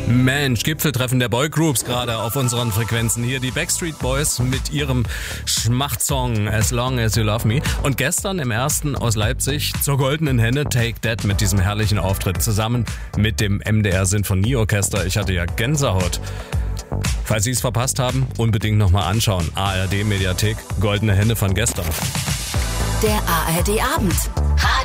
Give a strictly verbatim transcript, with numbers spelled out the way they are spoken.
Mensch, Gipfeltreffen der Boygroups gerade auf unseren Frequenzen. Hier die Backstreet Boys mit ihrem Schmachtsong As Long As You Love Me. Und gestern im ersten aus Leipzig zur Goldenen Henne Take That mit diesem herrlichen Auftritt zusammen mit dem M D R Sinfonieorchester. Ich hatte ja Gänsehaut. Falls Sie es verpasst haben, unbedingt nochmal anschauen. A R D Mediathek, Goldene Henne von gestern. Der A R D Abend.